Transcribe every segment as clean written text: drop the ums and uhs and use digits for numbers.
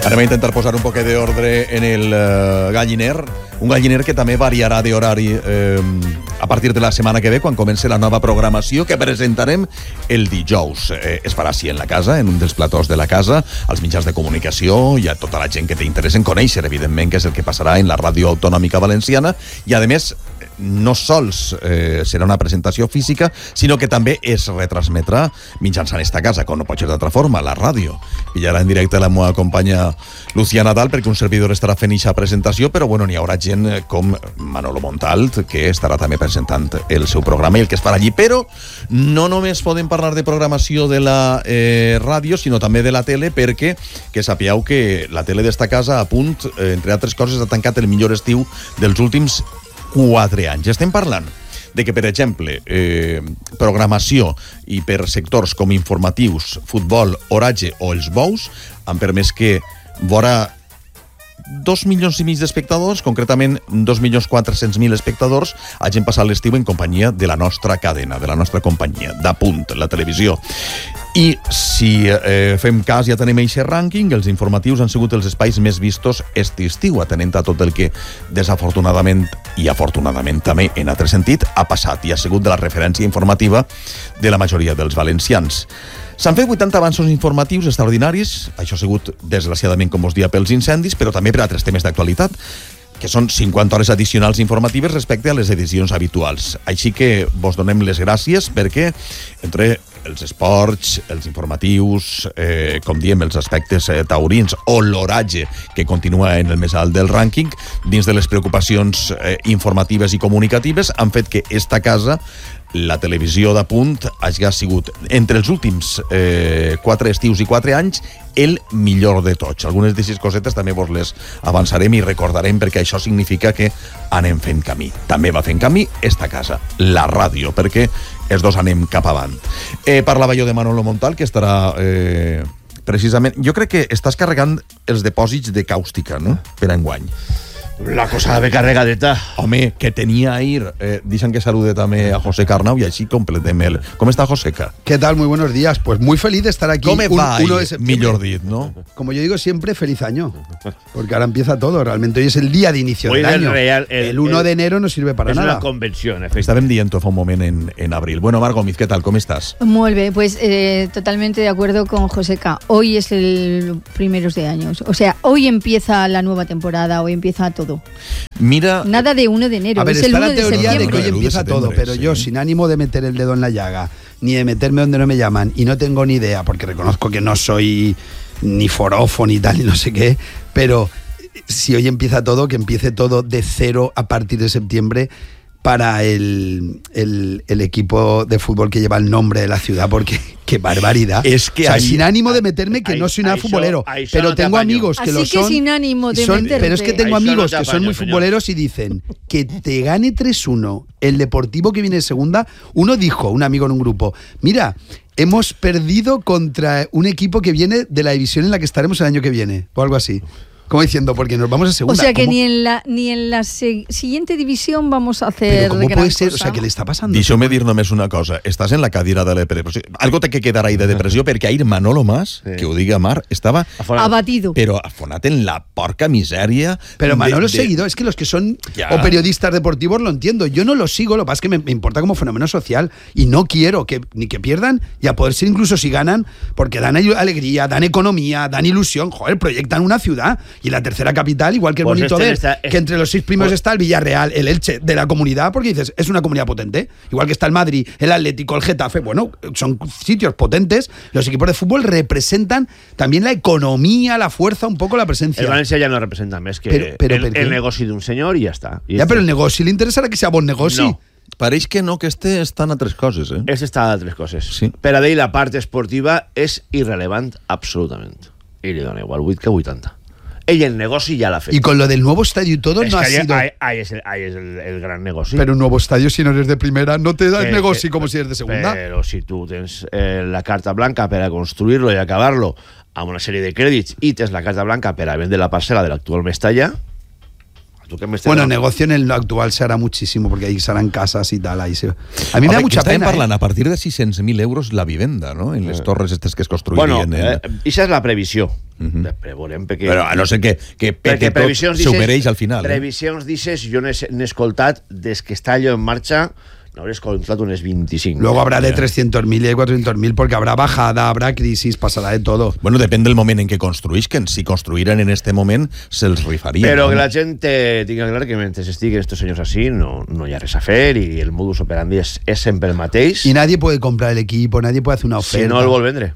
Anem a intentar posar un poquet d'ordre en el galliner, un galliner que també variarà d'horari a partir de la setmana que ve, quan comenci la nova programació que presentarem el dijous. Es farà així en la casa, en un dels platós de la casa, als mitjans de comunicació i a tota la gent que t'interessa en conèixer, evidentment, que és el que passarà en la ràdio autonòmica valenciana, i a més no sols serà una presentació física, sinó que també es retransmetrà mitjançant esta casa, com no pot ser d'altra forma, la ràdio. Pillarà en directe la meva companya Lucía Nadal, perquè un servidor estarà fent eixa presentació, però bueno, n'hi haurà gent com Manolo Montalt, que estarà també presentant el seu programa i el que es farà allí. Però no només podem parlar de programació de la ràdio, sinó també de la tele, perquè que sapigueu que la tele d'esta casa, a punt, entre altres coses, ha tancat el millor estiu dels últims 4 anys. Estem parlant de que, per exemple, programació i per sectors com informatius, futbol, oratge o els bous han permès que vora 2,5 milions d'espectadors, concretament 2.400.000 espectadors, hagin passat l'estiu en companyia de la nostra cadena, de la nostra companyia, d'Apunt, la televisió. I si fem cas i atenem a aquest rànquing, els informatius han sigut els espais més vistos este estiu, atenent a tot el que desafortunadament i afortunadament també en altre sentit ha passat i ha sigut de la referència informativa de la majoria dels valencians. S'han fet 80 avanços informatius extraordinaris, això ha sigut desgraciadament, com us dia, pels incendis, però també per altres temes d'actualitat, que són 50 hores addicionals informatives respecte a les edicions habituals. Així que vos donem les gràcies perquè entre els esports, els informatius, com diem, els aspectes taurins o l'oratge, que continua en el més alt del rànquing, dins de les preocupacions informatives i comunicatives, han fet que esta casa, la televisió d'Apunt, hagi sigut, entre els últims 4 estius i 4 anys, el millor de tots. Algunes d'aquestes cosetes també vos les avançarem i recordarem, perquè això significa que anem fent camí. També va fent camí esta casa, la ràdio, perquè els dos anem cap avant. Parlava jo de Manolo Montal, que estarà precisament... Jo crec que estàs carregant els depòsits de càustica, no?, per enguany. La cosa ve carregadeta. Home, que tenia ahir. Dicen que salude también a José Carnau y así completemos el... ¿Cómo está, Joseca? ¿Qué tal? Muy buenos días. Pues muy feliz de estar aquí. ¿Cómo va? 1 de septiembre. Millor dit, ¿no? Como yo digo siempre, feliz año. Porque ahora empieza todo. Realmente hoy es el día de inicio del año. El 1 de enero no sirve para nada. Es una convención, Estàvem dient fa un moment en abril. Bueno, Mar Gómez, ¿qué tal? ¿Cómo estás? Muy bien, pues totalmente de acuerdo con Joseca. Hoy es el primeros de años. O sea, hoy empieza la nueva temporada, hoy empieza todo. Mira, nada de 1 de enero. A ver, es el está 1 la de teoría septiembre. de que hoy empieza todo, pero sí. Yo, sin ánimo de meter el dedo en la llaga, ni de meterme donde no me llaman, y no tengo ni idea, porque reconozco que no soy ni forofo ni tal, ni no sé qué, pero si hoy empieza todo, que empiece todo de cero a partir de septiembre para el equipo de fútbol que lleva el nombre de la ciudad, porque qué barbaridad. Es que o sea, sin ánimo de meterme, que no soy nada futbolero, pero tengo amigos que lo son. Así que sin ánimo de meterte. Pero es que tengo amigos que son muy futboleros y dicen que te gane 3-1 el Deportivo que viene de segunda. Uno dijo, un amigo en un grupo, mira, hemos perdido contra un equipo que viene de la división en la que estaremos el año que viene, o algo así. Como diciendo, porque nos vamos a segunda. O sea que ¿Cómo? ni en la siguiente división vamos a hacer. Pero ¿cómo puede ser? Cosa? O sea, ¿qué le está pasando? Deixeu-me dir només una cosa. Estàs en la cadira de la depressió. Algo té que quedar ahí de depressió, perquè ahir Manolo Mas, que ho diga Mar, estava abatido. Pero afonat en la porca misèria. Pero Manolo es seguidor. Es que los que son o periodistas deportivos lo entiendo. Yo no lo sigo, lo que pasa es que me importa como fenómeno social y no quiero ni que pierdan, y a poder ser incluso si ganan, porque dan alegría, dan economía, dan ilusión. Joder, proyectan una ciudad y la tercera capital, igual que es pues bonito ver que entre los 6 primeros está el Villarreal, el Elche de la comunidad, porque dices, es una comunidad potente, igual que está el Madrid, el Atlético, el Getafe. Bueno, son sitios potentes. Los equipos de fútbol representan también la economía, la fuerza, un poco la presencia. El Valencia ya no representa más que el negocio de un señor y ya está. Ya, pero el negocio le interesarà que sea bon negoci. No. Pareix que no, que estan a 3 coses, eh? Està a 3 coses. Sí. Per a ell la part esportiva és irrelevant absolutament. I li dona igual 8 que 80. Ell el negoci ya l'ha fet. Y con lo del nuevo estadio y todo, no ha sido... Ahí es el gran negoci. Pero un nuevo estadio, si no eres de primera, no te da el negoci como si eres de segunda. Pero si tú tens la carta blanca per a construir-lo i acabar-lo amb una sèrie de crèdits i tens la carta blanca per a vendre la parcel·la de l'actual Mestalla, Bueno, negocio en el actual se hará muchísimo, porque ahí serán casas y tal. A mí me da mucha pena. Parlant, a partir de 600.000 euros la vivenda, no? En les torres estes que es construirien. Bueno, això és la previsió. Però a no ser que pete tot, s'ho mereix al final. Previsions dices, jo n'he escoltat des que està allò en marxa, n'hauré escoltat unes 25. Luego habrá de 300.000 y de 400.000 porque habrá bajada, habrá crisis, pasará de todo. Bueno, depèn del moment en què construïsquen. Si construïren en este moment, se'ls rifarien. Però que la gent tinga clar que mentre estiguen estos senyors així no hi ha res a fer i el modus operandi és sempre el mateix. Y nadie puede comprar el equipo, nadie puede hacer una oferta. Si no el vol vendre.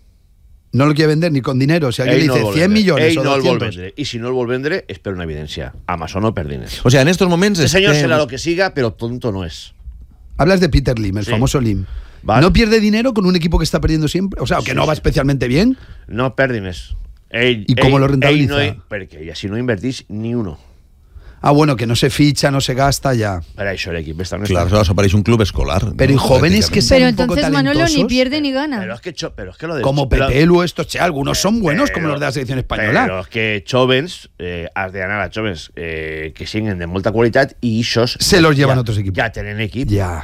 No lo quiere vender ni con dinero. Si alguien le dice 100 millones o 200. No el vol vendre. I si no el vol vendre és per una evidència. Amazon no per diners. O sea, en estos moments... El senyor serà lo que siga, però tonto no és. Hablas de Peter Lim, el famoso Lim. Vale. ¿No pierde dinero con un equipo que está perdiendo siempre? O sea, que no va especialmente bien. No perd diners. ¿Y cómo lo rentabiliza? Perquè així no invertís ni uno. Ah, bueno, que no se ficha, no se gasta ya. Per això l'equip està no Claro, eso parece un club escolar. Pero ¿no? y jóvenes que sean un poco entonces talentosos. Manolo ni pierde ni gana. Pero es que lo de como Pepelu, estos, algunos son buenos, como los de la selección española. Pero es que jóvenes, has de anar a jóvenes que siguen de molta qualitat i ixos... Se los llevan otros equipos. Ja tenen equip. Ya.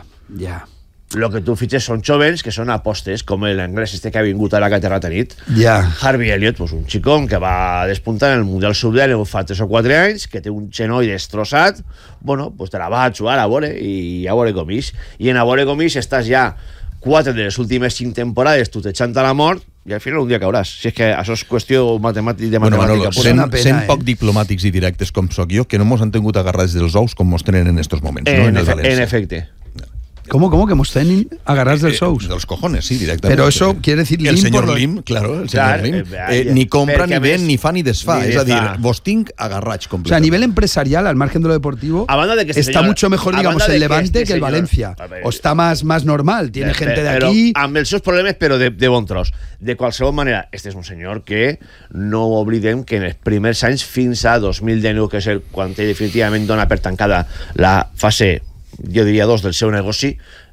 Lo que tu fitxes són jóvenes que són apostes, com l'anglès que ha vingut a la Caterra nit. Harvey Elliott, pues un xicón que va despuntar en el Mundial Sub-10 fa 3 o 4 anys, que té un genoll destrossat, bueno, pues te la vas a jugar a veure i a veure com ix. I en a veure com ix estàs ja 4 de les últimes 5 temporades tutejant a la mort i al final un dia cauràs. Si és que això és qüestió de matemàtica Manolo, pura. sent poc diplomàtics i directes com sóc jo, que no mos han tingut agarrats dels ous com mos tenen en estos moments, no? En efecte. ¿Cómo que mos tenen agarrados del shows? De los cojones, sí, directamente. Pero eso quiere decir Lim. El señor Lim, claro, el señor Lim. Ni compra, ni ven, ni fa, ni desfa. Es decir, vos tinc agarrats completamente. O sea, a nivel empresarial, al margen de lo deportivo, está mucho mejor, digamos, el Levante que el Valencia. O está más normal, tiene gente de aquí... Amb els seus problemes, però de bon tros. De qualsevol manera, este és un senyor que no oblidem que en els primers anys fins a 2019, que és quan definitivament dona per tancada la fase, jo diria 2 del seu negoci,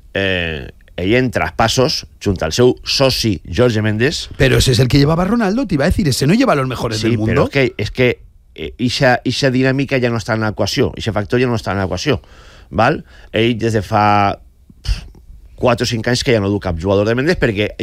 ell en traspasos junto al seu soci Jorge Méndez. Pero ese es el que llevaba Ronaldo, te iba a decir, ese no lleva a los mejores del mundo. Sí, però és que ixa dinàmica ja no està en l'equació, ixa factor ja no està en l'equació, val? Ell des de fa 4 o 5 anys que ja no du cap jugador de Méndez, perquè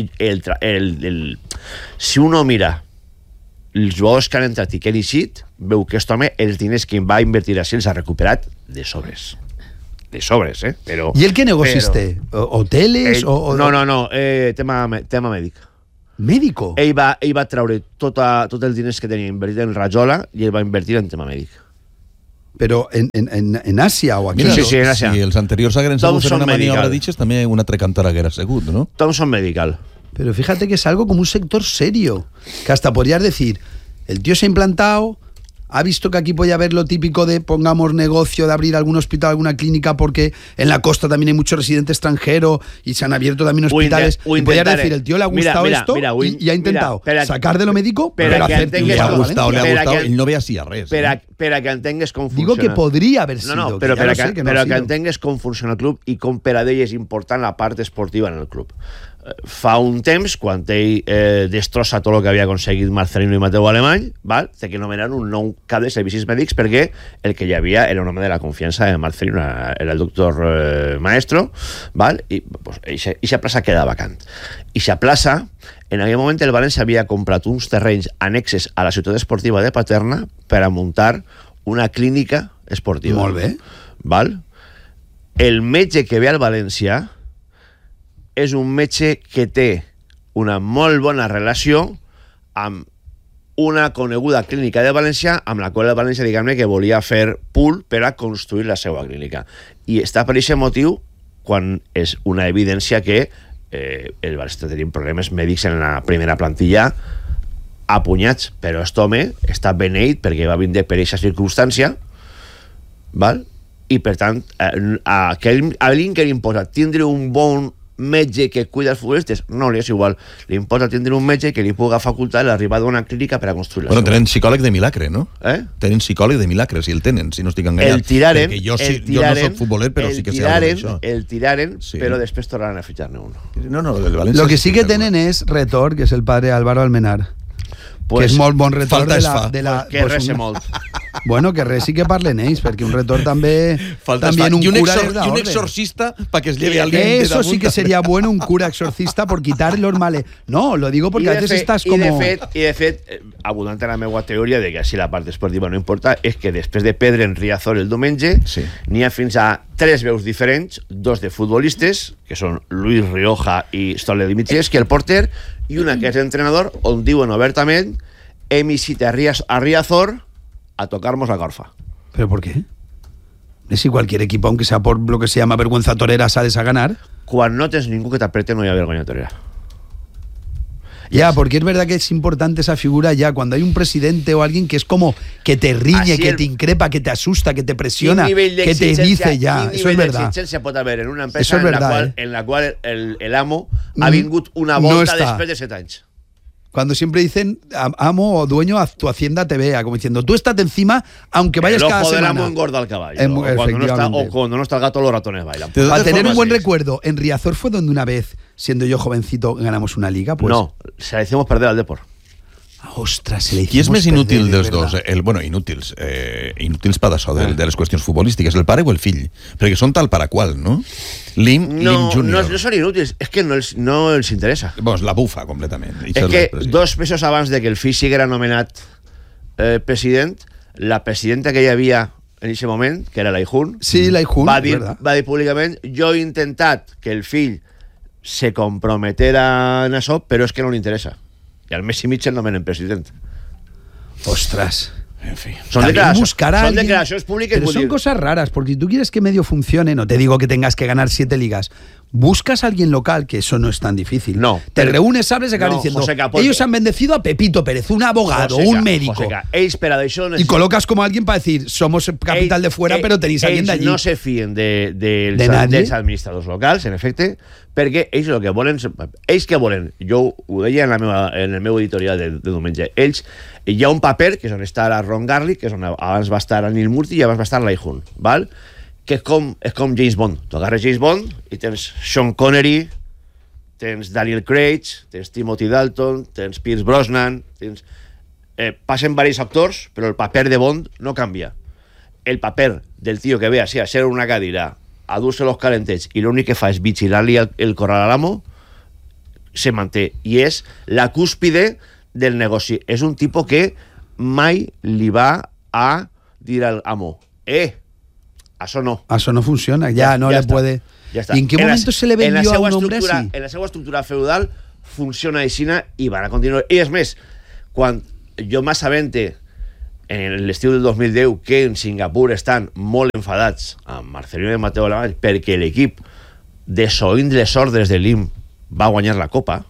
si uno mira els jugadors que han entrat i que han eixit, veu que aquest home els diners que va invertir així els ha recuperat de sobres. De sobres, Pero, ¿y el qué negociaste? ¿Hoteles? No, tema mèdic. ¿Médico? Ell va treure tot el diners que tenia invertit en Rajola i ell va invertir en tema mèdic. Pero en Asia o aquí. Mira, sí, en Asia. Si els anteriors hagueren segut fent una maniobra d'ixes, també una altra cantora haguera segut, ¿no? Thomson Medical. Pero fíjate que es algo como un sector serio, que hasta podrías decir, el tío se ha implantado, ha visto que aquí puede haber lo típico de, pongamos, negocio de abrir algún hospital, alguna clínica, porque en la costa también hay mucho residente extranjero y se han abierto también hospitales. Y podrías decir, el tío le ha gustado esto y ha intentado sacar de lo médico, pero hacer le ha gustado, él no ve así a res. Per a que entengues com funciona. Digo que podria haver sido. No, però per a que entengues com funciona el club i com per a ell és important la part esportiva en el club. Fa un temps, quan ell destrossa tot el que havia aconseguit Marcelino i Mateu Alemany, val? Té que nomenar un nou cap de servicis mèdics perquè el que hi havia era un home de la confiança de Marcelino, era el doctor Maestro, val? I pues, eixa plaça queda vacant. Eixa plaça, en aquell moment el València havia comprat uns terrenys annexes a la ciutat esportiva de Paterna per a muntar una clínica esportiva. Molt bé. Val? El metge que ve al València és un metge que té una molt bona relació amb una coneguda clínica de València, amb la qual el València, diguem-ne, que volia fer pool per a construir la seva clínica. I està per aquest motiu quan és una evidència que el València està tenint problemes mèdics en la primera plantilla apunyats, però aquest home està beneït perquè va vindre per aquesta circumstància, val? I per tant a l'in que li importa tindre un bon metge que cuida els futbolistes, no li és igual, li importa tindre un metge que li puga facultar l'arribada d'una clínica per a construir la seva. Bueno, tenen psicòleg de milagre, no? Tenen psicòleg de milagre, si el tenen, si no estic enganyat. El tiraren, jo no soc futboler, però sí que sé algo d'això. El tiraren, però després tornaran a fichar-ne uno. No, el València... Lo que sí que tenen és Retor, que és el padre Álvaro Almenar. Que és molt bon retorn de la... Que rese molt. Bueno, que res sí que parlen ells, perquè un retor també... Falta también un cura les da y un orden. exorcista para que es lleve a alguien de Eso sí damunt. que sería bueno, un cura exorcista por quitar los males. No, lo digo porque a veces estás como... I de fet, abundant en la meva teoria de que si la part esportiva no importa, és que després de perdre en Riazor el diumenge, Sí. n'hi ha fins a 3 veus diferents, 2 de futbolistes, que són Luis Rioja i Stole Dimitrievski, el porter, i una que és entrenador, on diuen obertament hem eixit a Riazor a tocar-nos la corfa. ¿Pero por qué? Es si cualquier equipo, aunque sea por lo que se llama vergüenza torera, sales a ganar. Quan no tens ningú que t'aprete no hi ha vergonya torera. Ya, porque es verdad que es importante esa figura ya, cuando hay un presidente o alguien que es como que te riñe, Así que el- te increpa, que te asusta, que te presiona, Quin nivell que te d'exigència- dice ya, quin eso es nivell verdad. d'exigència pot haver en una empresa Eso es verdad, en la qual el amo ha vingut una No volta està. després de 7 anys. Cuando siempre dicen amo o dueño, tu hacienda te vea, como diciendo, tú estate encima, aunque vayas El cada ojo del amo semana. engorda al caballo. Efectivamente. O cuando no está el gato, los ratones bailan. De Para todas tener un formas, buen sí. recuerdo, en Riazor fue donde una vez, siendo yo jovencito, ganamos una liga, pues... No, se la hicimos perder al Depor. Ostras, se le Qui és hicimos més inútil perder, dels de dos? verdad. Bueno, inútils per d'això, de les qüestions futbolístiques, el pare o el fill? Perquè són tal para qual, no? Lim Junior. No son inútils, es que no els interesa. Doncs la bufa completament. És que 2 mesos abans de que el fill siguera nomenat president, la presidenta que hi havia en aquest moment, que era l'Aijun, Sí, l'Aijun, va és dir verdad. públicament, jo he intentat que el fill se comprometera en això, però és que no li interessa. I al mes i mig el nomenen president. Ostras. En fi. Son También declaracions, buscar a son alguien- declaracions públiques. Pero vull son dir, cosas raras, porque si tú quieres que medio funcione, no te digo que tengas que ganar 7 ligas. Buscas a alguien local, que eso no es tan difícil. No, Te pero- reúnes, hables de cara no, diciendo, Joseca, porque- ellos han bendecido a Pepito Pérez, un abogado, Joseca, un médico. Joseca, ells per a això Y colocas como alguien para decir, somos capital de fuera, pero tenéis a alguien de allí. No se fien De nadie. dels administradors locals, en efecte, perquè ells el que volen... Ells què volen? Jo ho deia en el meu editorial de diumenge. Ells, hi ha un paper, que és on està ara Ron Garlic, que és on abans va estar Anil Murti i abans va estar l'Aijun, val? Que és com James Bond. Tu agarres James Bond i tens Sean Connery, tens Daniel Craig, tens Timothy Dalton, tens Pierce Brosnan, tens... passen diversos actors, però el paper de Bond no canvia. El paper del tio que ve així a ser una cadira, a dur-se los calentets, i l'únic que fa és vigilar-li el corral a l'amo, se manté. I és la cúspide del negoci. És un tipus que mai li va a dir al amo, això no. Eso no funciona, ya no le está. puede... Ja està. ¿Y en qué momento se le vendió a un hombre así? En la seva estructura feudal funciona aixina i van a continuar. I és més, quan jo m'assabente en l'estiu del 2010 que en Singapur estan molt enfadats amb Marcelino i Mateo Alemany perquè l'equip, desoint les ordres de l'IM, va guanyar la Copa,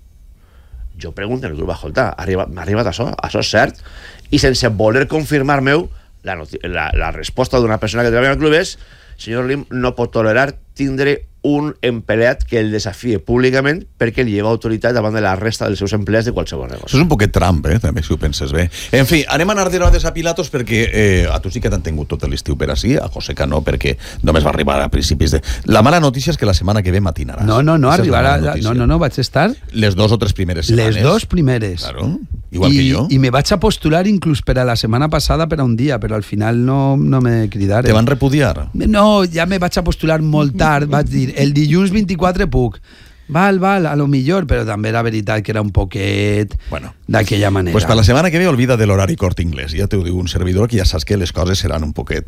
jo pregunto en el grup, escolta, m'ha arribat això és cert? I sense voler confirmar-me la resposta d'una persona que treballa al club és: senyor Lim no pot tolerar tindre un empleat que el desafie públicament perquè li lleva autoritat davant de la resta dels seus empleats de qualsevol Això negoci. és un poquet Trump, també, si ho penses bé. En fi, anem a anar de vegades a Pilatos perquè a tu sí que t'han tingut tot l'estiu per ací, a Joseca no, perquè només va arribar a principis de... La mala notícia és que la setmana que ve matinaràs. No, Esa és la arribará... mala notícia. No, vaig estar... Les 2 o 3 primeres setmanes. Les 2 primeres. Claro, igual que jo. Y me vaig a postular incluso para la semana pasada para un día, pero al final no me cridaren. Te van repudiar? No, ja me vaig a postular molt tard, vaig dir, el dilluns 24 puc. Val, a lo millor, però també era veritat que era un poquet Bueno, d'aquella manera. Pues per la setmana que ve olvida de l'horari Corte Inglés. Ja t'ho diu un servidor que ja saps que les coses seran un poquet...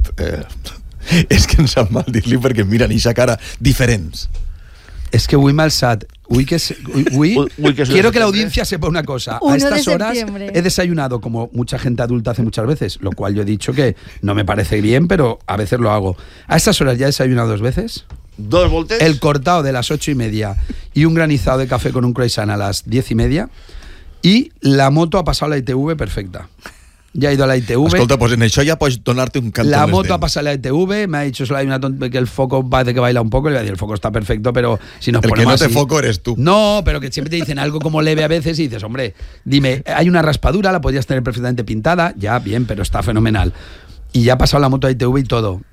És que em sap mal dir-li perquè em miren eixa cara diferents. Es que avui m'ha alçat. Avui Avui que és quiero que la septiembre. audiencia sepa una cosa. 1 A de estas horas septiembre. he desayunado como mucha gente adulta hace muchas veces, lo cual yo he dicho que no me parece bien, pero a veces lo hago. A estas horas ya he desayunado 2 veces. 2 voltes? El cortado de las 8:30 y un granizado de café con un croissant a las 10:30. Y la moto ha pasado la ITV perfecta. Ya ha ido a la ITV. Escolta, pues en això ja pots donar-te un cantó La en les moto ha dents. pasado la ITV, me ha dicho solo hay que el foco parece que baila un poco. Le voy a decir, el foco está perfecto, pero si nos El que ponemos no te así- foco eres tú. No, pero que siempre te dicen algo como leve a veces y dices, hombre, dime, hay una raspadura, la podrías tener perfectamente pintada, ya, bien, pero está fenomenal. Y ya ha pasado la moto a ITV y todo.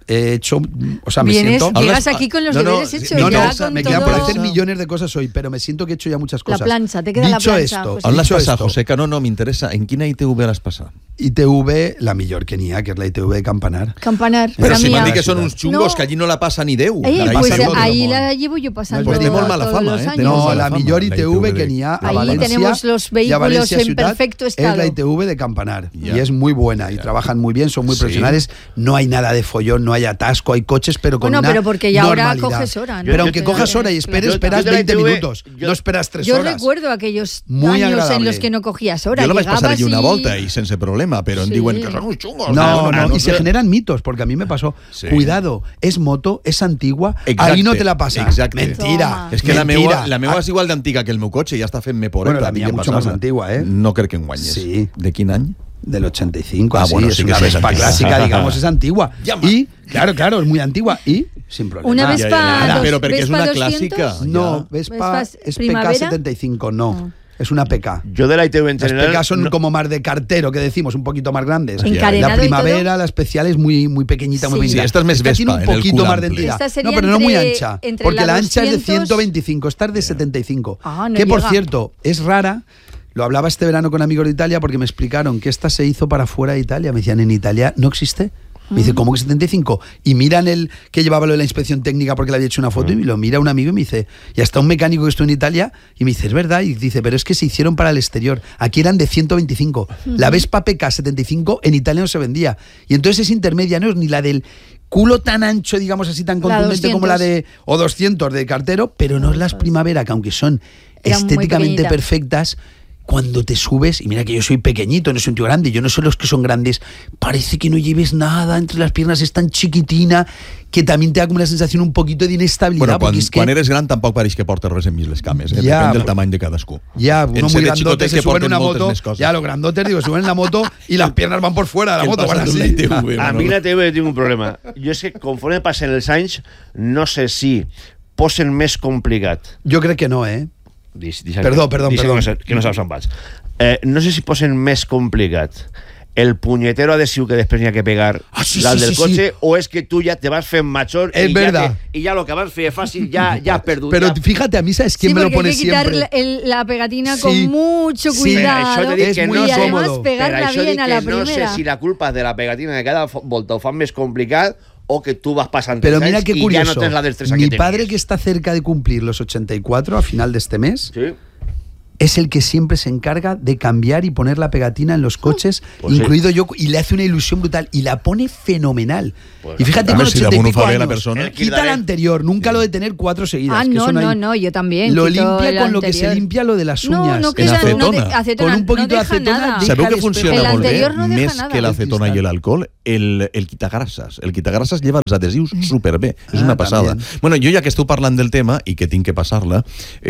he hecho, o sea, me Vienes, siento... llegas aquí con los deberes hechos. No, ya o sea, con me quedan todo. por hacer millones de cosas hoy, pero me siento que he hecho ya muchas cosas. La plancha, te queda dicho la plancha. Esto, Pues On l'has dicho passat, esto, José, que no m'interessa. En quina ITV l'has passat? ITV, la millor que n'hi ha, que és la ITV de Campanar. Campanar. Però la si mía. m'han dit que són uns xungos No. que allí no la passa ni Déu. Pues passen tot. ahí la llevo yo pasando Pues té molt mala todos fama, los té años. molt No, mala la fama, millor la ITV ITV que n'hi ha a Ahí Valencia tenemos los y a vehículos Valencia en ciudad perfecto es la estado. ITV de Campanar Ya. y es muy buena y trabajan muy bien, son muy Sí. profesionales, no hay nada de follón, no hay atasco, hay coches, pero con Bueno, una pero porque ya ahora normalidad. coges hora, ¿no? Pero aunque Yo- cojas hora y esperes, yo- esperas yo de la 20 ITV, minutos, yo- no esperas 3 Yo horas. recuerdo aquellos Muy años agradable. en los que no cogías hora. Jo la vaig passar allí una Llegabas y- volta i sense problema, però em Sí. diuen que són uns xungos. No, y se generan mitos, porque a mí me pasó. Sí. Cuidado, es moto, es antigua, Exacte, ahí no te la pasas. exacte. Mentira. Toma. És que mentira. la meua és igual d'antiga que el meu cotxe, ja està fent-me por. Bueno, la mía mucho más antigua, ¿eh? No crec que en guanyes. Sí. De quin any? Del 85, Ah, así, bueno, es sí que una sí es Vespa antigua. clásica, digamos, es antigua. Llama. Y, claro, es muy antigua y sin problema. Una Ja, Vespa, ja, ja. dos- Però perquè és Vespa una 200. clàssica. No, Ja. Vespa Vespas es primavera. PK75, no. Es una PK. Yo de la ITV en Las general... PK son no- como más de cartero, que decimos, un poquito más grandes. Encarenado La y primavera, todo. la especial es muy, muy pequeñita, muy Sí. pequeñita. Sí, esta es más Esta tiene un Vespa, en el poquito cul más de amplio. entidad. Esta sería No, pero no muy entre- ancha. entre Porque la la ancha es de 200. 125, esta es de 75. Ah, no que por llega. cierto, es rara. Lo hablaba este verano con amigos de Italia porque me explicaron que esta se hizo para fuera de Italia. Me decían, ¿en Italia no existe? Me dice, ¿cómo que 75? Y miran el que llevaba lo de la inspección técnica porque le había hecho una foto y lo mira un amigo y me dice, y hasta un mecánico que estuvo en Italia y me dice, es verdad, y dice, pero es que se hicieron para el exterior. Aquí eran de 125. La Vespa PK 75 en Italia no se vendía. Y entonces es intermedia, no es ni la del culo tan ancho, digamos así, tan La contundente como la 200. de, o 200 de cartero, pero no es las primavera, que aunque son Era muy estéticamente pequeñita. perfectas, cuando te subes, y mira que yo soy pequeñito, no soy un tío grande, yo no soy los que son grandes, parece que no lleves nada entre las piernas, es tan chiquitina que también te da como una sensación un poquito de inestabilidad. Bueno, porque es que quan eres gran tampoc pareix que portes res enmig les cames. Ja, Depèn del però- tamany de cadascú. ya, uno En muy ser de grandote xicotes se que sube en porten una moltes moto, més coses. ya los grandotes, digo, suben en la moto y las piernas van por fuera de la Que el moto, van pasado así. de la ITV. A mí la TV tinc un problema. Jo és que conforme passen els anys, no sé si posen més complicat. Yo creo que no, ¿eh? Deixa Perdó. Que no saps on vaig. No sé si posen més complicat el puñetero adhesiu que després n'hi ha que pegar Sí, al sí, del sí, cotxe sí. o és que tu ja te vas fent major Es i verdad. ja lo que vas fer fàcil ja has perdut. Pero ja. fíjate, a mí, ¿sabes quién Sí, me lo porque pone hay que quitar siempre? la pegatina Sí, con mucho sí. cuidado. Pero això t'he dit Es que muy no y además cómodo. pegarla Per això bien dic a que la no sé primera. si la culpa és de la pegatina de cada volta ho fan més complicat o que tu vas passant Pero els mira anys qué i ja curioso. no tens la destreza Mi que padre, tenies. que está cerca de cumplir los 84 a final de este mes, Sí. es el que siempre se encarga de cambiar y poner la pegatina en los coches, Pues sí. incluido yo, y le hace una ilusión brutal y la pone fenomenal. Pues y fíjate, claro, con si 80 y alguno pico fa bé la años, persona. quita la anterior, nunca lo de tener 4 seguidas. Ah, que no, eso hay. no, yo también. Lo quito limpia el con lo que se anterior. limpia lo de las No, uñas. no, En que esa- no acetona. de- acetona. Con un poquito no de deja acetona, nada. deja Sabeu que el funciona El espejo. molt bé, anterior no deja més nada. que l'acetona i l'alcohol, el quitagrasses. El quitagrasses lleva els adhesius superbé. És una passada. també. Bueno, jo ja que esteu parlant del tema i que tinc que passar-la...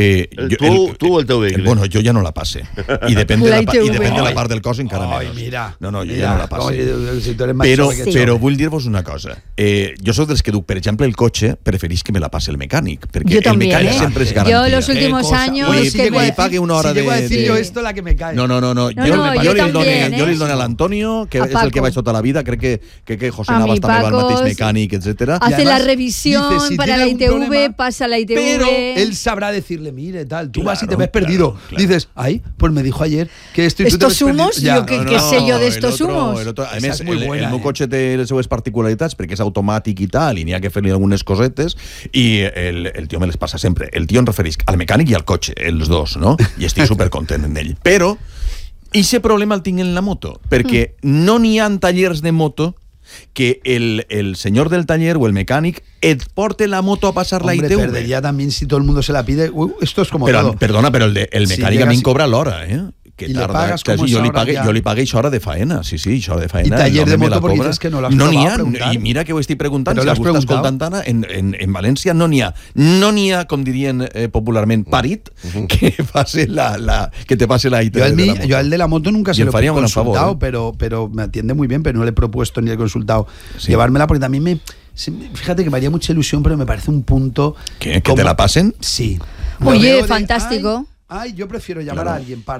Tu o el teu vehicle? Bueno, jo ja no la passe. I depèn de La la, ITV. i depèn de la Ai. part del cos encara Ai, menys. mira. No, jo Mira, ja no la passe. oye, si tú eres más Però, chove que però chove. vull dir-vos una cosa. Jo sóc dels que duc, per exemple, el cotxe, preferís que me la passi el mecànic, perquè Yo el también, mecànic ¿eh? sempre és Yo garantia. los últimos Qué cosa. años Oye, si que llego a me decir- pague una hora si llego a de- decir de- yo esto, la que me cae. No. No, Jo no, li yo también, dono a l'Antonio, que A és el que Paco. vaig tota la vida, crec que José A Navas mi també va al Paco mateix mecànic, etc. Y hace la además, revisión dice, si para tiene la algún ITV, problema, pasa la ITV. Pero él sabrá decirle, mire, tal, tú vas y te Claro, ves perdido. claro. Dices, ay, pues me dijo ayer que esto y tú te ¿Estos ves perdido. humos? Ya. Yo ¿Qué sé yo de estos humos? A Esa més, és molt buena, el meu eh? cotxe té les seues particularitats perquè és automàtic i tal, i n'hi ha que fer-li algunes cosetes, i el tio me les passa sempre. El tio em refereix al mecànic i al cotxe, els dos, no? I estic supercontent en ell. Però, ixe problema el tinc en la moto, perquè no n'hi ha tallers de moto que el senyor del taller o el mecànic et porte la moto a passar la Hombre, ITV. perdería también si todo el mundo se la pide. Esto es como Però, todo. perdona, però el Si mecànic a mi llegas- em cobra l'hora, que I le tarda. pagas Clar, como sí, esa hora ya. jo li pagué això hora de faena, sí, això hora de faena. I taller el de home me moto la porque cobra. dices que no l'has No n'hi provat, ha, preguntar. i mira que ho estic preguntant, Però si l'has algú està preguntat? escoltant ara, en València no n'hi ha, com dirien popularment, parit, que que te pase la ITV Yo al de la moto nunca Y se el lo he faría un gran consultado, favor, pero me atiende muy bien, pero no le he propuesto ni le he consultado Sí. llevármela porque también fíjate que me haría mucha ilusión, pero me parece un punto... ¿Qué? ¿Que te la pasen? Sí. Oye, Lo veo de, fantástico. Ay, yo prefiero llamar Claro. a alguien para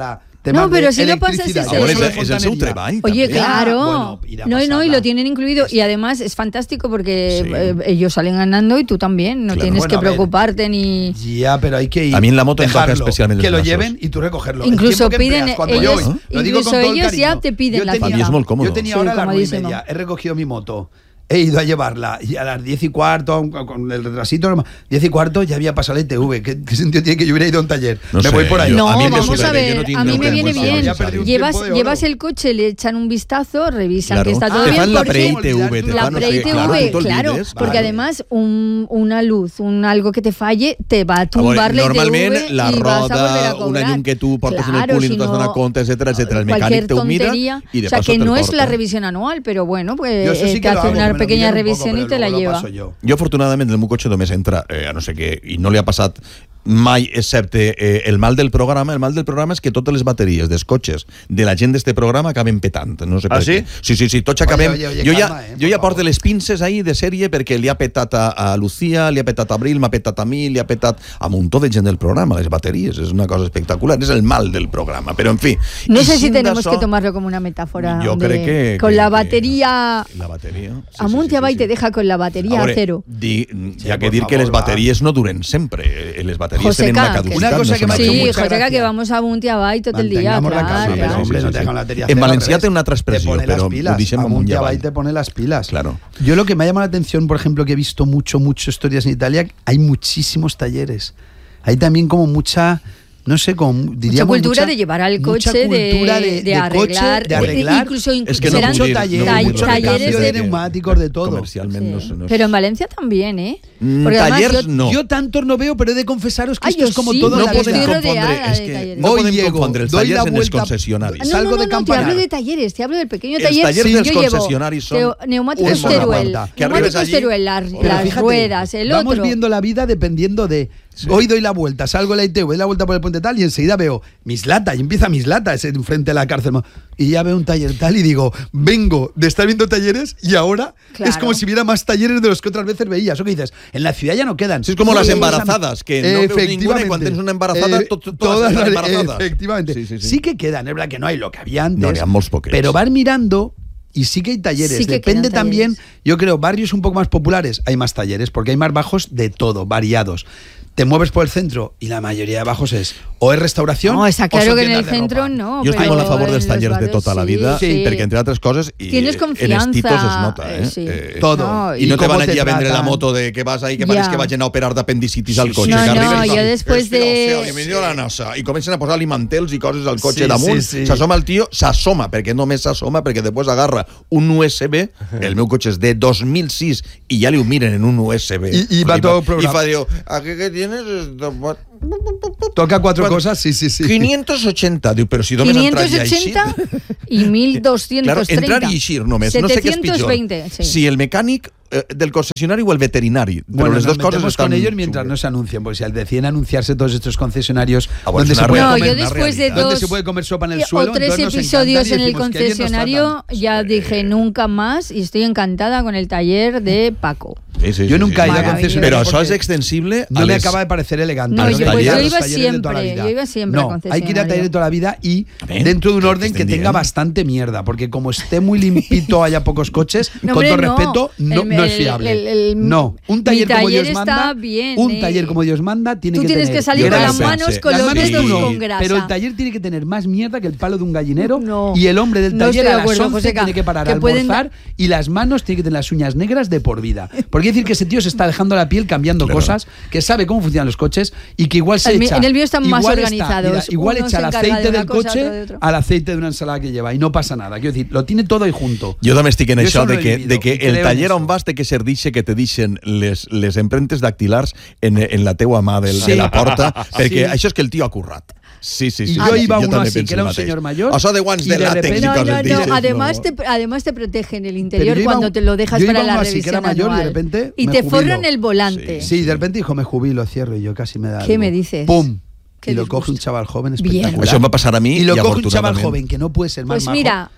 temas pero de si no pasas electricidad. ese- Yo Ahora solo de es el seu fontanería. treball. Oye, també. claro. Bueno, ir a no, y pasarla. lo tienen incluido. Y además es fantástico porque Sí. Ellos salen ganando y tú también. No Claro. tienes Bueno, que a ver. preocuparte ni... Ya, pero hay que ir. A mí en la moto em toca dejarlo, especialment que els lo braços. lleven y tú recogerlo. Incluso El tiempo que piden empleas cuando ellos, yo voy, lo digo incluso con todo el ellos ya cariño. te piden Yo la tenía- Para mí es molt còmode. Yo tenía Sí, ahora a las 9:30, comodísimo. he recogido mi moto. He ido a llevarla y a las 10:15, con el retrasito, 10:15 ya había pasado la ITV. ¿Qué sentido tiene que yo hubiera ido a un taller? No me sé, voy por ahí. yo- No, a mí me vamos sube, a yo ver, no tinc a mí ni me un viene tiempo, bien. ya perdí un Llevas, tiempo de oro. llevas el coche, le echan un vistazo, revisan Claro. que está todo Te bien. fan la porque- pre-ITV, te la fan, no sé, pre-ITV, claro, tú te claro, olvides, porque vale. además una luz, algo que te falle, te va a A tumbar veure, la normalment ITV la y vas a volver a roda, cobrar. una llum que tu portes en el Claro, cul i no si t'has donat compte, etcètera, etcètera. El cualquier mecànic te ho mira tontería. i de O sea, paso que te'l no es la porta. revisión anual, pero bueno, pues Yo eso sí te que lo hace hago, una que me lo pequeña miren un poco, revisión y pero te la luego lo lleva. paso yo. Jo, afortunadament, el meu cotxe només entra, a no sé què, i no li ha passat mai, excepte el mal del programa. El mal del programa és que totes les bateries dels cotxes de la gent d'este programa acaben petant. No sé per sí? què. Sí, tots acabem... Oye, jo calma, jo ja por porto favor. les pinces ahí de sèrie perquè li ha petat a Lucía, li ha petat a Abril, m'ha petat a mi, li ha petat a un muntó de gent del programa, les bateries. És una cosa espectacular. És el mal del programa. Però, en fi... No i sé si sin tenemos d'això, que tomarlo como una metáfora. Jo de- crec que... Con que- la que- batería... La bateria. Sí, Amunt i avall te deja con la batería a cero. Hi ha que por dir que favor, les bateries no duren sempre. Les bateries Joseca, tenen una que- caducitat. Una cosa no que me ha són hecho Sí, així. mucha Joseca, gracia. que vamos a amunt i avall tot el dia. Mantengamos la calma, Clar, pero clar. hombre, Sí, no sí, te sí. dejan la batería En cero, valencià al té una revés. altra expressió, Te pone però las ho pilas. deixem Amunt amunt i i avall avall. te pone las pilas. Claro. Yo lo que me ha llamado la atención, por ejemplo, que he visto mucho historias en Italia, hay muchísimos talleres. Hay también como mucha... No sé, como diríamos cultura de llevar al mucha coche, cultura de arreglar, de arreglar. incluso Es que no serán puc dir, talleres, no puc dir. mucho talleres recambio de de neumáticos, de todo. Comercialment no, Sí. no Pero en Valencia también, ¿eh? Porque además Tallers no. Yo tantos no veo, pero he de confesaros que Ay, esto yo es como sí, todo no en la podem vida. estoy confondre, rodeada és de que talleres. no Hoy podem llego, confondre els doy la tallers en els vuelta- concessionaris. No, Salgo no, de te campanar. hablo de talleres, te hablo del pequeño Els taller. tallers Sí, dels yo llevo concessionaris són neumáticos una Teruel, banda. Que arribes neumáticos allí, Teruel, las Pero fíjate, ruedas, el vamos otro. viendo la vida dependiendo de... Hoy doy la vuelta, salgo de la ITV, doy la vuelta por el puente tal y enseguida veo Mislata, y empieza Mislata, es enfrente de la cárcel. Y ya veo un taller tal y digo, vengo de estar viendo talleres y ahora Claro. es como si viera más talleres de los que otras veces veía. Eso que dices, en la ciudad ya no quedan. Sí, és com les Sí, embarazadas, que no veus ninguna i quan tens una embarazada, todas estan embarazadas. Efectivamente. Sí. Que quedan, es verdad que no hay lo que había antes. No, n'hi ha molts poquets. Pero vas mirando y sí que hay talleres. Sí que Depende quedan también, talleres. yo creo, barrios un poco más populares, hay más talleres, porque hay más bajos de todo, variados. Te mueves por el centro y la mayoría de bajos es o es restauración No, está o claro son que en el tiendas de centro ropa. no. Jo estic pero molt a favor en dels los tallers de barrios tota la vida, sí. perquè, entre altres coses, i Tienes en confianza, els titos es nota, sí. Todo. No, I no te cómo van allí a vendre la tratan. moto de que vas ahí, que Ja. pareix que vagin a operar d'apendicitis al cotxe. No, que no, arriben i jo diuen, després "Espera, de- hòstia, bienvenido a la NASA", i comencen a posar-li mantels i coses al cotxe Sí, damunt. sí, sí. S'assoma el tio, s'assoma, perquè només s'assoma, perquè després agarra un USB, el meu cotxe és de 2006, i ja li ho miren en un USB. I va tot programat. I fa, diu, aquí que tienes... Toca cuatro cosas, sí. 580, diu, però si només entrar i eixir... 580 i 1230. Claro, entrar i eixir només, no sé què és pitjor. 720, sí. Si el mecànic del concesionari o el veterinari, però Bueno, les nos dues coses metemos estan... con ellos mientras no se anuncien, porque si deciden anunciarse todos estos concesionarios bueno, donde es se una puede No, comer, yo después de realidad. donde dos se puede comer sopa en el o suelo, 3 entonces nos episodios encantan y en el decimos, "Qué bien nos concesionario, tratan". ya dije nunca más y estoy encantada con el taller de Paco. Yo nunca he ido a Maravilloso. concesionario. Però això porque és extensible no a me les... acaba de parecer elegante. No, yo- que pues vaya yo a los iba talleres de toda la siempre, vida. yo iba siempre No, al hay que ir a concesionario. talleres de toda la vida y ver, dentro de un que orden que estén tenga bien. bastante mierda, porque como esté muy limpito, haya pocos coches, No, con hombre, todo no. respeto, no es fiable. No, un taller como taller Dios manda, está bien, un taller como Dios manda tiene Tú que tienes tener que salir con las grasa. manos con Las los manos dedos tú no, con grasa. pero el taller tiene que tener más mierda que el palo de un gallinero No. y el hombre del No taller estoy de a las acuerdo, 11 Joseca, tiene que parar que a pueden- almorzar y las manos tiene que tener las uñas negras de por vida. Porque quiere decir que ese tío se está dejando la piel cambiando Claro. cosas, que sabe cómo funcionan los coches y que igual se echa... En el mío están más igual organizados. igual Uno echa se el encarga aceite de una del cosa, coche otro de otro. al aceite de una ensalada que lleva y no pasa nada. Quiero decir, lo tiene todo ahí junto. Jo també estic en Jo això això no de he que, vivido, de que i creo el en taller eso. on vas té que ser dixe que te deixen les empremtes dactilars en la teua mà de Sí. la porta, perquè Sí. això és que el tio ha currat. Sí. Y yo iba uno també así, penso que era el un mateix. señor mayor, Això de guants y de de làtex repente- i No, coses no, d'aixes, no. Además te protegen el interior Pero yo iba cuando un- te lo dejas yo para iba la uno así, que era revisión mayor, y de anual. repente Y me te jubilo. forran el volante. Sí, de repente dijo, me jubilo, cierro, y yo casi me da ¿Qué algo. me dices? ¡Pum! Qué Y lo disgusto. coge un chaval joven Bien. espectacular. Això em va passar a mi Y lo i coge un chaval afortunadament. joven que no puede ser más Pues majo. mira,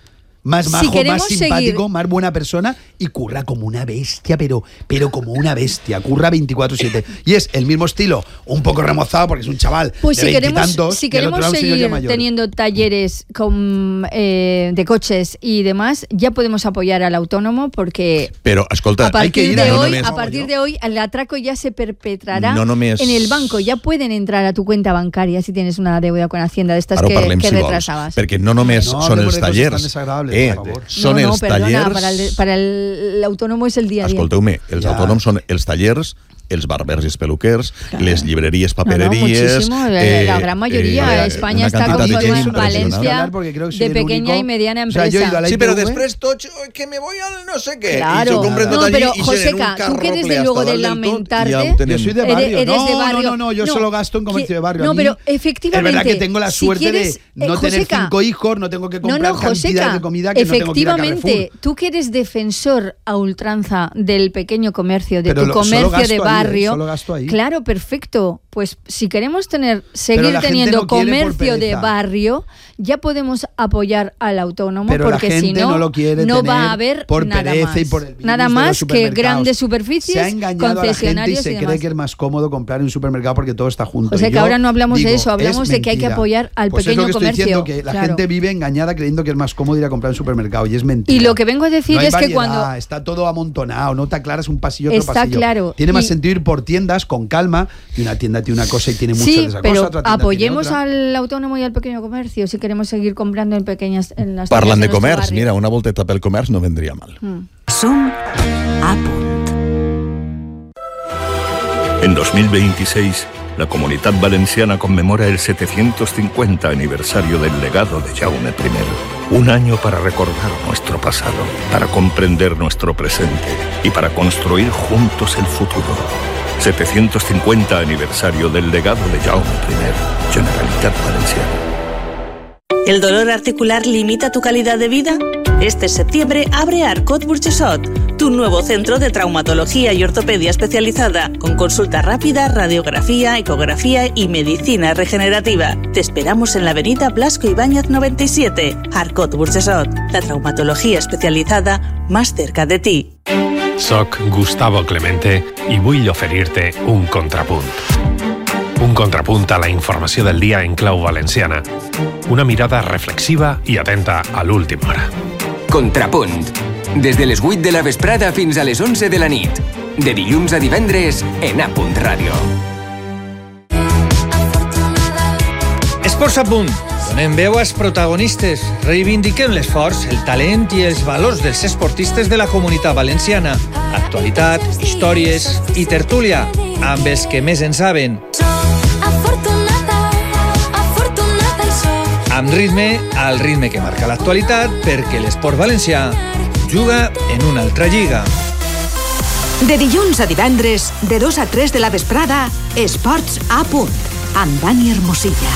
más majo, queremos más simpático, más buena persona y curra como una bestia, pero como una bestia. Curra 24/7. Y es el mismo estilo, un poco remozado porque es un chaval pues de veintitantos. Si queremos seguir teniendo talleres de coches y demás, ya podemos apoyar al autónomo porque Pero, escolta, a partir de hoy el atraco ya se perpetrarà en el banco. Ya pueden entrar a tu cuenta bancaria si tienes una deuda con Hacienda de estas que retrasabas. Perquè no només són els tallers. Són els tallers... Para el autónomo es el día a día. Escolteu-me, els autònoms són els tallers, els barbers i els peluquers, les llibreries, papereries... la gran mayoría. España está como Valencia de pequeña y mediana empresa. Sí, pero después tots, que me voy al no sé qué. Claro. No, pero Joseca, tú que eres de luego de lamentarte, yo soy de barrio. Eres de barrio. No, yo solo gasto en comercio de barrio. No, pero efectivamente... Es verdad que tengo la suerte de no tener 5 hijos, no tengo que comprar cantidades de comida que no tengo que ir a Carrefour. Efectivamente, tú que eres defensor a ultranza del pequeño comercio, de tu comercio de barrio, solo gasto ahí. Claro, perfecto. Pues si queremos seguir teniendo comercio de barrio, ya podemos apoyar al autónomo, pero porque si no, no va a haber por nada más. Y por el nada más que grandes superficies, se ha engañado concesionarios a la gente y se y demás. cree que es más cómodo comprar en un supermercado porque todo está junto. O sea que ahora no hablamos de eso, hablamos de que hay que apoyar al pequeño es lo que comercio. Estoy diciendo, que la gente vive engañada creyendo que es más cómodo ir a comprar en un supermercado y es mentira. Y lo que vengo a decir es que cuando está todo amontonado, no te aclaras un pasillo otro está pasillo. Claro. Tiene más sentido ir por tiendas con calma, y una tienda tiene una cosa y tiene muchas de esa pero cosa, otra tienda apoyemos tiene otra. al autónomo y al pequeño comercio si queremos seguir comprando en las Parlant de tiendas comerç, barrio. mira, una volteta pel comerç no vendria mal. Som a punt. En 2026, la Comunidad Valenciana conmemora el 750 aniversario del legado de Jaume I. Un año para recordar nuestro pasado, para comprender nuestro presente y para construir juntos el futuro. 750 aniversario del legado de Jaume I, Generalitat Valenciana. ¿El dolor articular limita tu calidad de vida? Este septiembre abre Arcot Burxessot, tu nuevo centro de traumatología y ortopedia especializada, con consulta rápida, radiografía, ecografía y medicina regenerativa. Te esperamos en la avenida Blasco Ibáñez 97, Arcot Burxessot, la traumatología especializada más cerca de ti. Soc Gustavo Clemente i vull oferir-te un contrapunt. Un contrapunt a la informació del dia en clau valenciana. Una mirada reflexiva i atenta a l'última hora. Contrapunt. Des de les 8 de la vesprada fins a les 11 de la nit. De dilluns a divendres en A Punt Ràdio. Esports a punt. Donem veu als protagonistes. Reivindiquem l'esforç, el talent i els valors dels esportistes de la Comunitat Valenciana. Actualitat, històries i tertúlia amb els que més en saben. Amb ritme, al ritme que marca l'actualitat, perquè l'esport valencià juga en una altra lliga. De dilluns a divendres, de 2 a 3 de la vesprada, Esports a punt, amb Dani Hermosilla.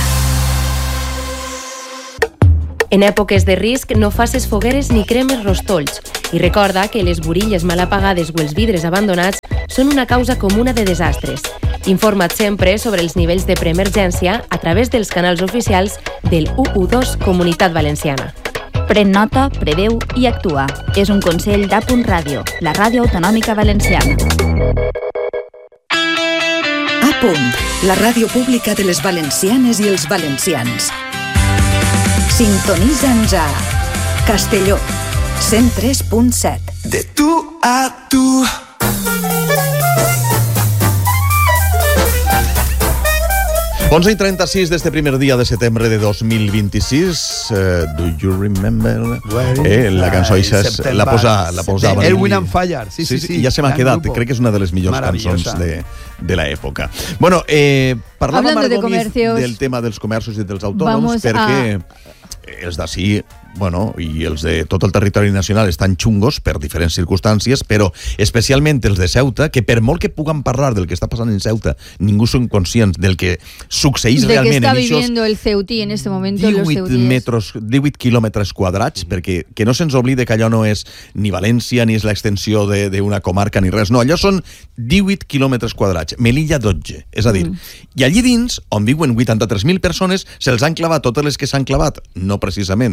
En èpoques de risc no facis fogueres ni cremes rostolls i recorda que les burilles mal apagades o els vidres abandonats són una causa comuna de desastres. Informa't sempre sobre els nivells de preemergència a través dels canals oficials del 112 Comunitat Valenciana. Pren nota, preveu i actua. És un consell d'A Punt Ràdio, la ràdio autonòmica valenciana. A Punt, la ràdio pública de les valencianes i els valencians. Sintonitza'ns a Castelló, 103.7. De tu a tu. Once i 36 d'este primer dia de setembre de 2026. Do you remember? La cançó eixa la posava. Erwin and Fire. Sí. Ja se m'ha quedat. Crec que és una de les millors cançons de l'època. Bueno, parlava Margot Gomis del tema dels comerços i dels autònoms perquè els d'ací, bueno, i els de tot el territori nacional estan xungos per diferents circumstàncies, però especialment els de Ceuta, que per molt que puguem parlar del que està passant en Ceuta, ningú són conscients del que succeeix realment en això. De què està viviendo el ceutí en este momento, los ceutíes. 18 quilòmetres quadrats, perquè que no se'ns oblide que allò no és ni València, ni és l'extensió d'una comarca, ni res. No, allò són 18 quilòmetres quadrats, Melilla 12. És a dir, i allí dins, on viuen 83.000 persones, se'ls han clavat totes les que s'han clavat, no precisament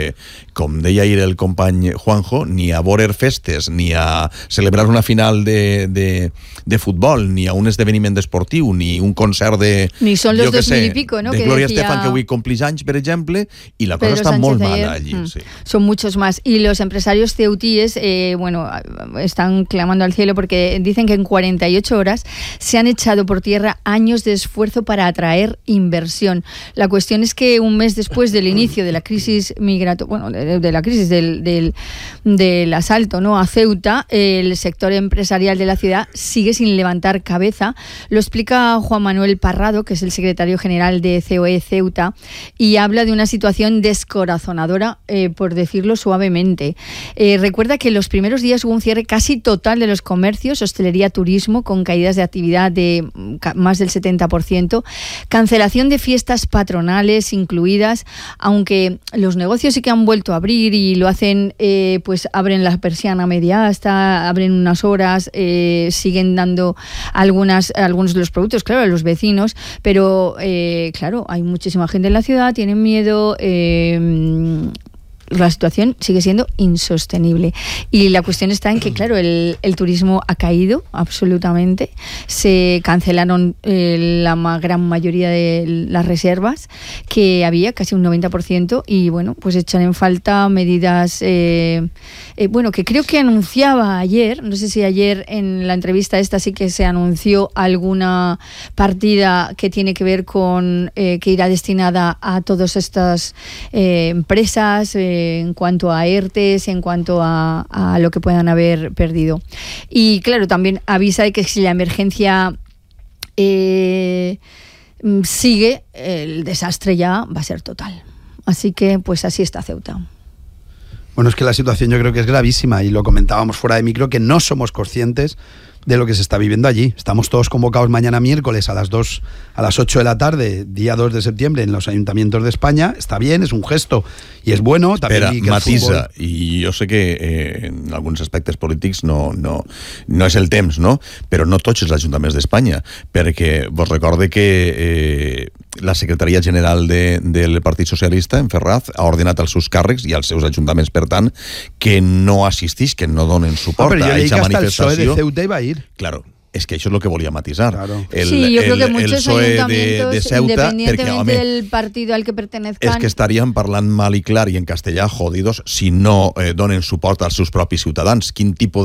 com deia ahir el company Juanjo, ni a veure festes, ni a celebrar una final de futbol, ni a un esdeveniment esportiu, ni un concert de... Ni són los 2000 y pico, ¿no? De Gloria Estefan, que avui complís anys, per exemple, i la cosa està molt mala allí. Sí. Son muchos más. Y los empresarios ceutíes, están clamando al cielo porque dicen que en 48 horas se han echado por tierra años de esfuerzo para atraer inversión. La cuestión es que un mes después del inicio de la crisis de la crisis del asalto, ¿no?, a Ceuta, el sector empresarial de la ciudad sigue sin levantar cabeza. Lo explica Juan Manuel Parrado, que es el secretario general de COE Ceuta, y habla de una situación descorazonadora, por decirlo suavemente. Recuerda que en los primeros días hubo un cierre casi total de los comercios, hostelería, turismo, con caídas de actividad de más del 70%, cancelación de fiestas patronales incluidas, aunque los negocios sí que han vuelto a abrir y lo hacen, pues abren la persiana media hasta, abren unas horas, siguen dando algunos de los productos, claro, a los vecinos, pero claro, hay muchísima gente en la ciudad, tienen miedo, la situación sigue siendo insostenible. Y la cuestión está en que, claro, el turismo ha caído absolutamente. Se cancelaron la gran mayoría de las reservas que había, casi un 90%, y bueno, pues echan en falta medidas, que creo que anunciaba ayer, no sé si ayer en la entrevista esta sí que se anunció alguna partida que tiene que ver con que irá destinada a todas estas empresas, en cuanto a ERTES, en cuanto a lo que puedan haber perdido. Y claro, también avisa de que si la emergencia sigue, el desastre ya va a ser total. Así que pues así está Ceuta. Bueno, es que la situación yo creo que es gravísima y lo comentábamos fuera de micro, que no somos conscientes de lo que se está viviendo allí. Estamos todos convocados mañana miércoles a las 8 de la tarde, día 2 de septiembre, en los ayuntamientos de España. Está bien, es un gesto y es bueno. También matisa, i jo sé que en alguns aspectes polítics no és el temps, no? Però no tots els ajuntaments d'Espanya, perquè vos recorde que la Secretaria General del Partit Socialista, en Ferraz, ha ordenat als seus càrrecs i als seus ajuntaments, per tant, que no assistís, que no donen suport a aquesta manifestació. El PSOE de Ceuta iba a ir. Claro, es que eso es lo que volía matizar. Claro. Sí, yo creo que muchos ayuntamientos, de Ceuta, independientemente del partido al que pertenezcan... És que estaríem parlant mal i clar i en castellà jodidos si no donen suport als seus propis ciutadans. Quin tipus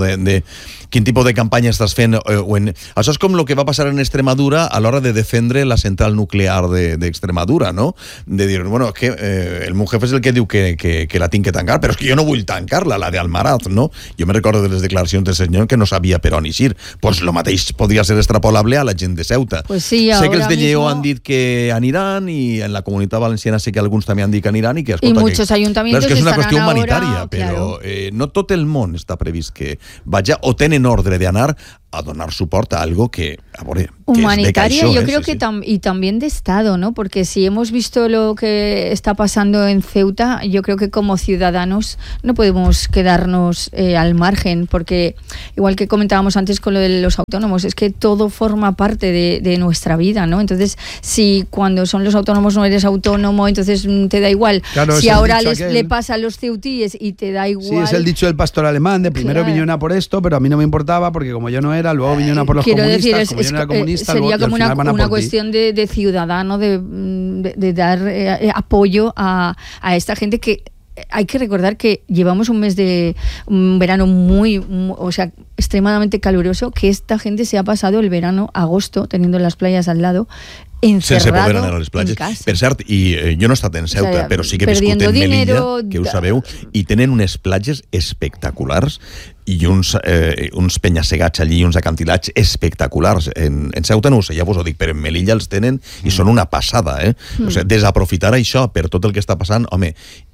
de campanya estàs fent? Això és com el que va passar en Extremadura a l'hora de defendre la central nuclear d'Extremadura, no? De dir, bueno, que el meu jefe és el que diu que la tinc que tancar, però és que jo no vull tancar-la, la de Almaraz, no? Jo me recordo de les declaracions del senyor que no sabia per on eixir. Pues lo mateix podria ser extrapolable a la gent de Ceuta. Pues sí, sé que els de Lleó han dit que aniran i en la Comunitat Valenciana sé que alguns també han dit que aniran i que, escolta, y muchos ayuntamientos claro, és que és una qüestió ahora, humanitària, però no tot el món està previst que vagi o tenen ordre d'anar a donar suport a algo que, a veure, humanitaria, que yo creo que y también de Estado, ¿no? Porque si hemos visto lo que está pasando en Ceuta, yo creo que como ciudadanos no podemos quedarnos al margen, porque igual que comentábamos antes con lo de los autónomos, es que todo forma parte de nuestra vida, ¿no? Entonces, si cuando son los autónomos no eres autónomo, entonces te da igual. Claro, si ahora le pasa a los ceutíes y te da igual... Sí, es el dicho del pastor alemán, de primero vinieron a por esto, pero a mí no me importaba porque como yo no era, luego vinieron a por los comunistas, decir, como yo no era comunista, sería luego, como una cuestión de ciudadano, de dar apoyo a esta gente que... Hay que recordar que llevamos un verano muy, extremadamente caluroso, que esta gente se ha pasado el verano, agosto, teniendo las playas al lado, encerrado sense poder anar a les platges. Per cert, jo no he estat en Ceuta, però sí que he viscut en Melilla, que ho sabeu, i tenen unes platges espectaculars i uns penya-segats allí, uns acantilats espectaculars. En Ceuta no ho sé, ja vos ho dic, però en Melilla els tenen i són una passada, O sigui, desaprofitar això per tot el que està passant, home.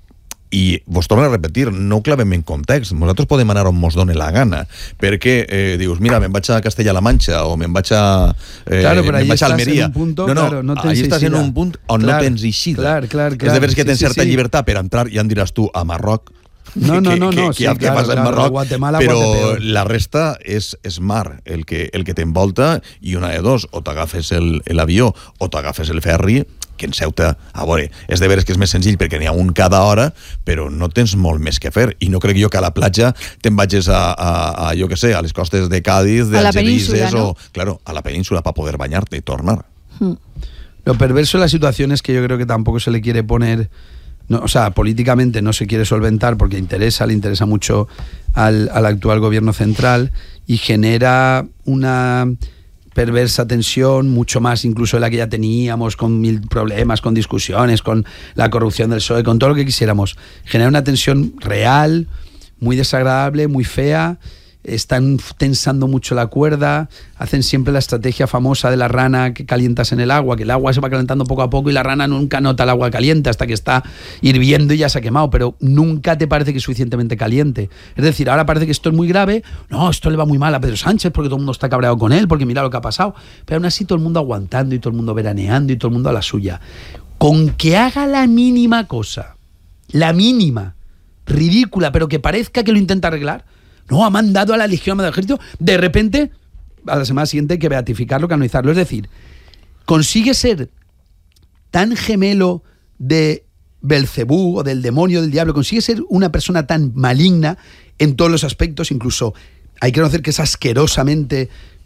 I vos torno a repetir, no ho clavem en context, nosaltres podem anar on mos doni la gana, perquè dius, mira, me'n vaig a Castella-La Manxa o me'n vaig a Almeria. Allí estàs en un punt on no tens eixida. Clar. És de veres que tens certa llibertat per entrar, ja em diràs tu, a Marroc, que passa en Marroc, Guatemala, però la resta és mar, el que t'envolta, i una de dos, o t'agafes l'avió o t'agafes el ferri, que en Ceuta, a veure, és de veres que és més senzill perquè n'hi ha un cada hora, però no tens molt més que fer, i no crec jo que a la platja te'n vagis a jo què sé, a les costes de Cádiz, de Algerises, ¿no? O, claro, a la península para poder bañarte y tornar. Lo perverso de la situación es que yo creo que tampoco se le quiere poner, no, o sea, políticamente no se quiere solventar porque le interesa mucho al actual gobierno central, y genera una perversa tensión, mucho más incluso de la que ya teníamos, con mil problemas, con discusiones, con la corrupción del PSOE, con todo lo que quisiéramos. Genera una tensión real, muy desagradable, muy fea. Están tensando mucho la cuerda, hacen siempre la estrategia famosa de la rana que calientas en el agua, que el agua se va calentando poco a poco y la rana nunca nota el agua caliente hasta que está hirviendo y ya se ha quemado, pero nunca te parece que es suficientemente caliente. Es decir, ahora parece que esto es muy grave, no, esto le va muy mal a Pedro Sánchez porque todo el mundo está cabreado con él, porque mira lo que ha pasado, pero aún así todo el mundo aguantando y todo el mundo veraneando y todo el mundo a la suya. Con que haga la mínima cosa, la mínima, ridícula, pero que parezca que lo intenta arreglar, no, ha mandado a la Legión del Ejército, de repente, a la semana siguiente hay que beatificarlo, canonizarlo. Es decir, consigue ser tan gemelo de Belcebú o del demonio, del diablo, consigue ser una persona tan maligna en todos los aspectos, incluso hay que reconocer que es asquerosamente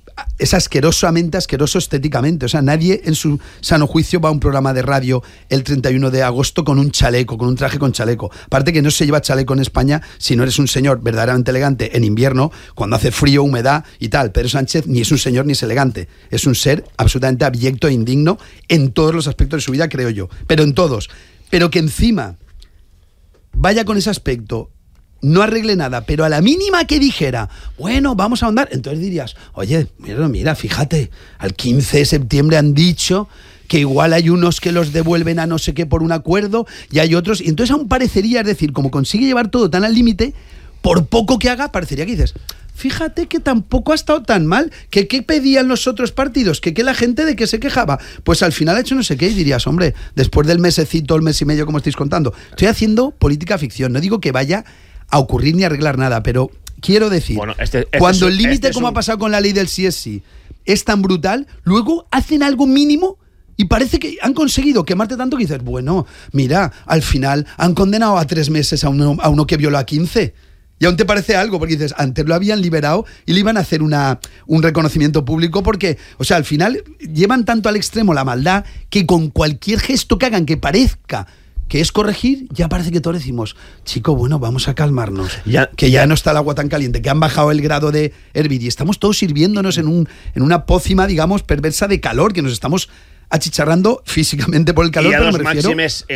asqueroso estéticamente. O sea, nadie en su sano juicio va a un programa de radio el 31 de agosto con un chaleco, con un traje con chaleco. Aparte que no se lleva chaleco en España si no eres un señor verdaderamente elegante en invierno, cuando hace frío, humedad y tal. Pedro Sánchez ni es un señor ni es elegante. Es un ser absolutamente abyecto e indigno en todos los aspectos de su vida, creo yo. Pero en todos. Pero que encima vaya con ese aspecto, no arregle nada, pero a la mínima que dijera, bueno, vamos a ahondar, entonces dirías, oye, mira, fíjate, al 15 de septiembre han dicho que igual hay unos que los devuelven a no sé qué por un acuerdo y hay otros, y entonces aún parecería, es decir, como consigue llevar todo tan al límite, por poco que haga, parecería que dices, fíjate que tampoco ha estado tan mal, que qué pedían los otros partidos, que la gente de qué se quejaba, pues al final ha hecho no sé qué, y dirías, hombre, después del mesecito, el mes y medio como estáis contando, estoy haciendo política ficción, no digo que vaya a ocurrir ni arreglar nada, pero quiero decir, bueno, cuando el límite, como ha pasado con la ley del sí es sí, es tan brutal, luego hacen algo mínimo y parece que han conseguido quemarte tanto que dices, bueno, mira, al final han condenado a 3 meses a uno que violó a 15. Y aún te parece algo, porque dices, antes lo habían liberado y le iban a hacer un reconocimiento público, porque, o sea, al final llevan tanto al extremo la maldad que con cualquier gesto que hagan que parezca que es corregir, ya parece que todos decimos, chico, bueno, vamos a calmarnos, ya no está el agua tan caliente, que han bajado el grado de hervir y estamos todos sirviéndonos en una pócima, digamos, perversa de calor, que nos estamos achicharrando físicamente por el calor. I hi ha dos màximes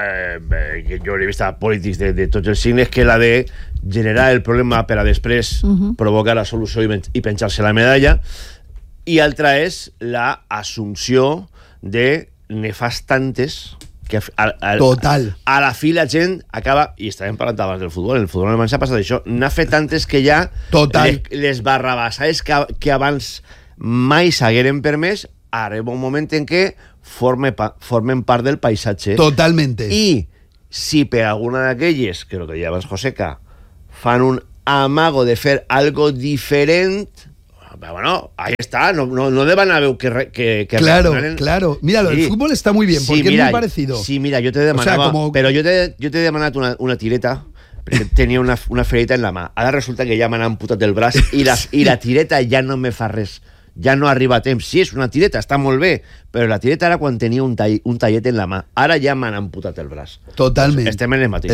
que jo he vist a polítics de tots els signes, que la de generar el problema per a després provocar la solució i penjar-se la medalla, i altra és la assumpció de nefastantes que total. A la fi la gent acaba, i estàvem parlant abans del futbol, el futbol alemany s'ha passat això, n'ha fet tantes que ja les barrabassades que abans mai s'hagueren permès, arriba un moment en què formen part del paisatge. Totalmente. I si per alguna d'aquelles, que el que deia abans Joseca, fan un amago de fer algo diferent, bueno, ahí está, no deban haber que claro. Mira, el fútbol está muy bien, porque es muy parecido. Sí, mira, yo te demanaba, pero yo te he demanat una tireta, perquè tenia una ferida en la mà. Ara resulta que ja m'han amputat el braç i la tireta ja no me fa res. Ja no arriba a temps. Sí, és una tireta, està molt bé, però la tireta era quan tenia un tallet en la mà. Ara ja m'han amputat el braç. Totalmente. Estem en el mateix.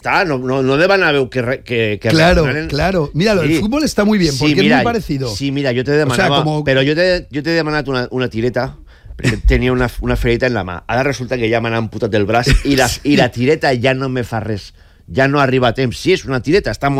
No deban haver que claro. Mira, el fútbol está muy bien, porque es muy parecido. Sí, mira, yo te demanava, però jo te he demanat una tireta, perquè tenia una ferida en la mà. Ara resulta que ja m'han amputat el braç i la tireta ja no me fa res. Ja no arriba a temps. Sí, és una tireta, està molt